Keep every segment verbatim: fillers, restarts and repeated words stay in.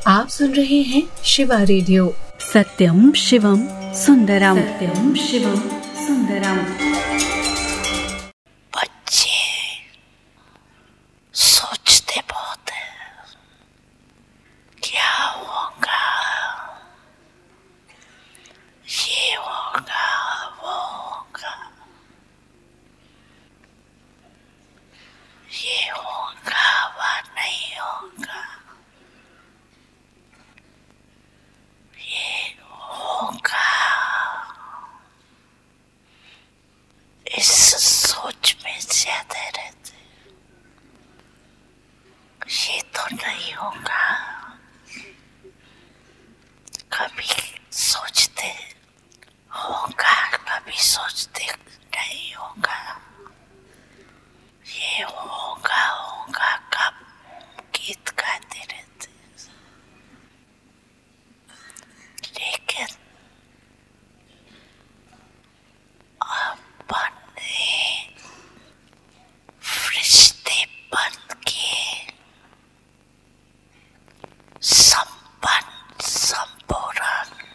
आप सुन रहे हैं शिवा रेडियो। सत्यम शिवम सुंदरम, सत्यम शिवम सुंदरम। बच्चे सोचते बहुत है, क्या होगा, ये होगा, वो होगा, ये होगा, वह नहीं होगा, ये होगा। इस सोच में ज्यादा रहते, ये तो नहीं होगा। कभी सोचते होगा, कभी सोचते नहीं होगा, ये होगा होगा कब गीत गाते रहते। लेकिन अपने रिश्ते बन के संपन्न संपूर्ण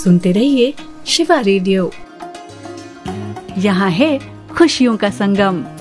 सुनते रहिए शिवा रेडियो। यहाँ है खुशियों का संगम।